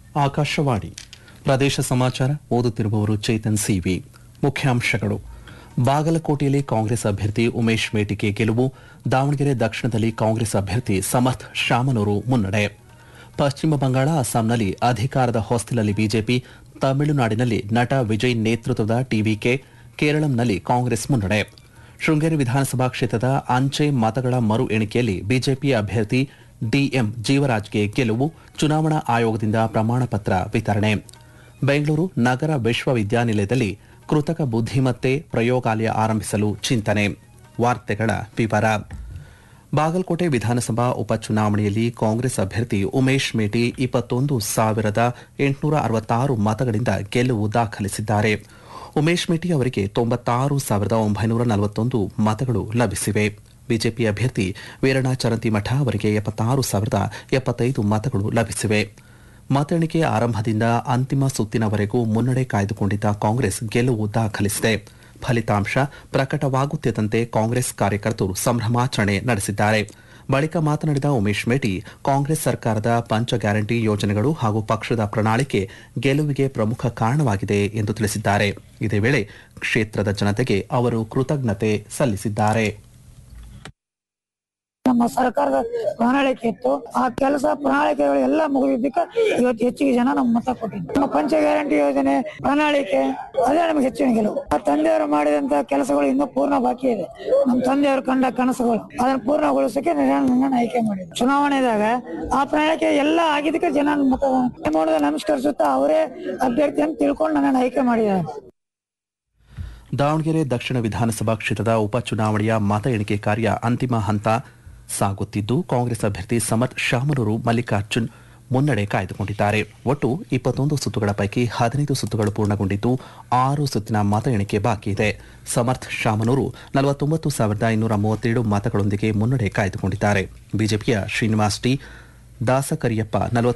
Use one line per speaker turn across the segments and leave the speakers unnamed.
ಆಕಾಶವಾಣಿ ಪ್ರದೇಶ ಸಮಾಚಾರ ಓದುತ್ತಿರುವವರು ಚೇತನ್ ಸಿವಿ. ಮುಖ್ಯಾಂಶಗಳು: ಬಾಗಲಕೋಟೆಯಲ್ಲಿ ಕಾಂಗ್ರೆಸ್ ಅಭ್ಯರ್ಥಿ ಉಮೇಶ್ ಮೇಟಿಗೆ ಗೆಲುವು, ದಾವಣಗೆರೆ ದಕ್ಷಿಣದಲ್ಲಿ ಕಾಂಗ್ರೆಸ್ ಅಭ್ಯರ್ಥಿ ಸಮರ್ಥ್ ಶಾಮನೂರು ಮುನ್ನಡೆ. ಪಶ್ಚಿಮ ಬಂಗಾಳ, ಅಸ್ಸಾಂನಲ್ಲಿ ಅಧಿಕಾರದ ಹೊಸ್ತಿಲಲ್ಲಿ ಬಿಜೆಪಿ, ತಮಿಳುನಾಡಿನಲ್ಲಿ ನಟ ವಿಜಯ್ ನೇತೃತ್ವದ ಟಿವಿಕೆ, ಕೇರಳಂನಲ್ಲಿ ಕಾಂಗ್ರೆಸ್ ಮುನ್ನಡೆ. ಶೃಂಗೇರಿ ವಿಧಾನಸಭಾ ಕ್ಷೇತ್ರದ ಅಂಚೆ ಮತಗಳ ಮರು ಎಣಿಕೆಯಲ್ಲಿ ಬಿಜೆಪಿ ಅಭ್ಯರ್ಥಿ ಡಿಎಂ ಜೀವರಾಜ್ಗೆ ಗೆಲುವು, ಚುನಾವಣಾ ಆಯೋಗದಿಂದ ಪ್ರಮಾಣ ಪತ್ರ ವಿತರಣೆ. ಬೆಂಗಳೂರು ನಗರ ವಿಶ್ವವಿದ್ಯಾನಿಲಯದಲ್ಲಿ ಕೃತಕ ಬುದ್ಧಿಮತ್ತೆ ಪ್ರಯೋಗಾಲಯ ಆರಂಭಿಸಲು ಚಿಂತನೆ. ವಾರ್ತೆಗಳ ವಿವರ. ಬಾಗಲಕೋಟೆ ವಿಧಾನಸಭಾ ಉಪಚುನಾವಣೆಯಲ್ಲಿ ಕಾಂಗ್ರೆಸ್ ಅಭ್ಯರ್ಥಿ ಉಮೇಶ್ ಮೇಟಿ 21,866 ಮತಗಳಿಂದ ಗೆಲುವು ದಾಖಲಿಸಿದ್ದಾರೆ. ಉಮೇಶ್ ಮೇಟಿ ಅವರಿಗೆ 96,941 ಮತಗಳು ಲಭಿಸಿವೆ. ಬಿಜೆಪಿ ಅಭ್ಯರ್ಥಿ ವೀರಣ್ಣ ಚರಂತಿಮಠ ಅವರಿಗೆ 76,075 ಮತಗಳು ಲಭಿಸಿವೆ. ಮತ ಎಣಿಕೆ ಆರಂಭದಿಂದ ಅಂತಿಮ ಸುತ್ತಿನವರೆಗೂ ಮುನ್ನಡೆ ಕಾಯ್ದುಕೊಂಡಿದ್ದ ಕಾಂಗ್ರೆಸ್ ಗೆಲುವು ದಾಖಲಿಸಿದೆ. ಫಲಿತಾಂಶ ಪ್ರಕಟವಾಗುತ್ತಿದ್ದಂತೆ ಕಾಂಗ್ರೆಸ್ ಕಾರ್ಯಕರ್ತರು ಸಂಭ್ರಮಾಚರಣೆ ನಡೆಸಿದ್ದಾರೆ. ಬಳಿಕ ಮಾತನಾಡಿದ ಉಮೇಶ್ ಮೇಟಿ, ಕಾಂಗ್ರೆಸ್ ಸರ್ಕಾರದ ಪಂಚ ಗ್ಯಾರಂಟಿ ಯೋಜನೆಗಳು ಹಾಗೂ ಪಕ್ಷದ ಪ್ರಣಾಳಿಕೆ ಗೆಲುವಿಗೆ ಪ್ರಮುಖ ಕಾರಣವಾಗಿದೆ ಎಂದು ತಿಳಿಸಿದ್ದಾರೆ. ಇದೇ ವೇಳೆ ಕ್ಷೇತ್ರದ ಜನತೆಗೆ ಅವರು ಕೃತಜ್ಞತೆ ಸಲ್ಲಿಸಿದ್ದಾರೆ.
ನಮ್ಮ ಸರ್ಕಾರದ ಪ್ರಣಾಳಿಕೆ ಇತ್ತು, ಆ ಕೆಲಸ ಪ್ರಣಾಳಿಕೆಗಳು ಎಲ್ಲ ಮುಗಿದಿದ್ದಕ್ಕೆ ಇವತ್ತು ಹೆಚ್ಚಿಗೆ ಜನ ನಮ್ಮ ಮತ ಕೊಟ್ಟಿದ್ದು. ನಮ್ಮ ಪಂಚ ಗ್ಯಾರಂಟಿ ಯೋಜನೆ ಪ್ರಣಾಳಿಕೆ ಅದೇ ನಮಗೆ ಹೆಚ್ಚಿನ ಗೆಲುವು. ಆ ತಂದೆಯವರು ಮಾಡಿದಂತ ಕೆಲಸಗಳು ಇನ್ನೂ ಪೂರ್ಣ ಬಾಕಿ ಇದೆ. ನಮ್ಮ ತಂದೆಯವರು ಕಂಡ ಕನಸುಗಳು ಅದನ್ನು ಪೂರ್ಣಗೊಳಿಸಕ್ಕೆ ನನ್ನ ಆಯ್ಕೆ ಮಾಡಿದ್ರು. ಚುನಾವಣೆದಾಗ ಆ ಪ್ರಣಾಳಿಕೆ ಎಲ್ಲ ಆಗಿದ್ದಕ್ಕೆ ಜನ ಮತ ಮಾಡೋದು ನಮಸ್ಕರಿಸುತ್ತಾ ಅವರೇ ಅಭ್ಯರ್ಥಿ ಅಂತ ತಿಳ್ಕೊಂಡು ನನ್ನನ್ನು ಆಯ್ಕೆ ಮಾಡಿದ್ದಾರೆ.
ದಾವಣಗೆರೆ ದಕ್ಷಿಣ ವಿಧಾನಸಭಾ ಕ್ಷೇತ್ರದ ಉಪಚುನಾವಣೆಯ ಮತ ಎಣಿಕೆ ಕಾರ್ಯ ಅಂತಿಮ ಹಂತ ಸಾಗುತ್ತಿದ್ದು, ಕಾಂಗ್ರೆಸ್ ಅಭ್ಯರ್ಥಿ ಸಮರ್ಥ್ ಶಾಮನೂರು ಮಲ್ಲಿಕಾರ್ಜುನ್ ಮುನ್ನಡೆ ಕಾಯ್ದುಕೊಂಡಿದ್ದಾರೆ. ಒಟ್ಟು 21 ಸುತ್ತುಗಳ ಪೈಕಿ 15 ಸುತ್ತುಗಳು ಪೂರ್ಣಗೊಂಡಿದ್ದು 6 ಸುತ್ತಿನ ಮತ ಎಣಿಕೆ ಬಾಕಿ ಇದೆ. ಸಮರ್ಥ್ ಶಾಮನೂರು 49,237 ಮತಗಳೊಂದಿಗೆ ಮುನ್ನಡೆ ಕಾಯ್ದುಕೊಂಡಿದ್ದಾರೆ. ಬಿಜೆಪಿಯ ಶ್ರೀನಿವಾಸ್ ಟಿ ದಾಸಕರಿಯಪ್ಪ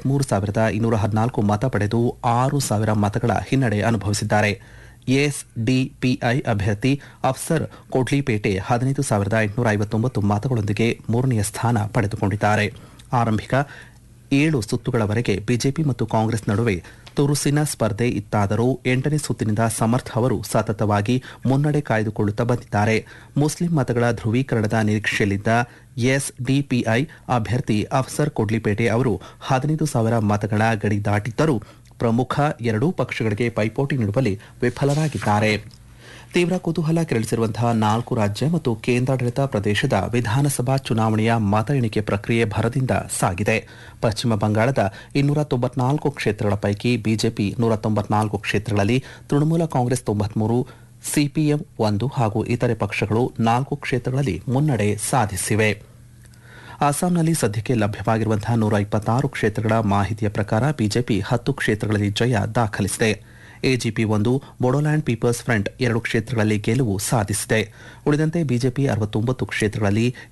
43,214 ಮತ ಪಡೆದು 6,000 ಮತಗಳ ಹಿನ್ನಡೆ ಅನುಭವಿಸಿದ್ದಾರೆ. ಎಸ್ಡಿಪಿಐ ಅಭ್ಯರ್ಥಿ ಅಫ್ಸರ್ ಕೊಡ್ಲಿಪೇಟೆ 15,859 ಮತಗಳೊಂದಿಗೆ ಮೂರನೆಯ ಸ್ಥಾನ ಪಡೆದುಕೊಂಡಿದ್ದಾರೆ. ಆರಂಭಿಕ 7 ಸುತ್ತುಗಳವರೆಗೆ ಬಿಜೆಪಿ ಮತ್ತು ಕಾಂಗ್ರೆಸ್ ನಡುವೆ ತುರುಸಿನ ಸ್ಪರ್ಧೆ ಇತ್ತಾದರೂ 8ನೇ ಸುತ್ತಿನಿಂದ ಸಮರ್ಥ್ ಅವರು ಸತತವಾಗಿ ಮುನ್ನಡೆ ಕಾಯ್ದುಕೊಳ್ಳುತ್ತಾ ಬಂದಿದ್ದಾರೆ. ಮುಸ್ಲಿಂ ಮತಗಳ ಧ್ರುವೀಕರಣದ ನಿರೀಕ್ಷೆಯಲ್ಲಿದ್ದ ಎಸ್ಡಿಪಿಐ ಅಭ್ಯರ್ಥಿ ಅಫ್ಸರ್ ಕೊಡ್ಲಿಪೇಟೆ ಅವರು 15,000 ಮತಗಳ ಗಡಿ ದಾಟಿದ್ದರೂ ಪ್ರಮುಖ ಎರಡೂ ಪಕ್ಷಗಳಿಗೆ ಪೈಪೋಟಿ ನೀಡುವಲ್ಲಿ ವಿಫಲರಾಗಿದ್ದಾರೆ. ತೀವ್ರ ಕುತೂಹಲ ಕೆರಳಿಸಿರುವಂತಹ 4 ರಾಜ್ಯ ಮತ್ತು ಕೇಂದ್ರಾಡಳಿತ ಪ್ರದೇಶದ ವಿಧಾನಸಭಾ ಚುನಾವಣೆಯ ಮತ ಎಣಿಕೆ ಪ್ರಕ್ರಿಯೆ ಭರದಿಂದ ಸಾಗಿದೆ. ಪಶ್ಚಿಮ ಬಂಗಾಳದ 294 ಕ್ಷೇತ್ರಗಳ ಪೈಕಿ ಬಿಜೆಪಿ 194 ಕ್ಷೇತ್ರಗಳಲ್ಲಿ, ತೃಣಮೂಲ ಕಾಂಗ್ರೆಸ್ 93, ಸಿಪಿಎಂ 1 ಹಾಗೂ ಇತರೆ ಪಕ್ಷಗಳು 4 ಕ್ಷೇತ್ರಗಳಲ್ಲಿ ಮುನ್ನಡೆ ಸಾಧಿಸಿವೆ. ಅಸ್ಸಾಂನಲ್ಲಿ ಸದ್ಯಕ್ಕೆ ಲಭ್ಯವಾಗಿರುವಂತಹ 126 ಕ್ಷೇತ್ರಗಳ ಮಾಹಿತಿಯ ಪ್ರಕಾರ ಬಿಜೆಪಿ 10 ಕ್ಷೇತ್ರಗಳಲ್ಲಿ ಜಯ ದಾಖಲಿಸಿದೆ. ಎಜಿಪಿ 1, ಬೋಡೋಲ್ಯಾಂಡ್ ಪೀಪಲ್ಸ್ ಫ್ರಂಟ್ 2 ಕ್ಷೇತ್ರಗಳಲ್ಲಿ ಗೆಲುವು ಸಾಧಿಸಿದೆ. ಉಳಿದಂತೆ ಬಿಜೆಪಿ 69 ಕ್ಷೇತ್ರಗಳಲ್ಲಿ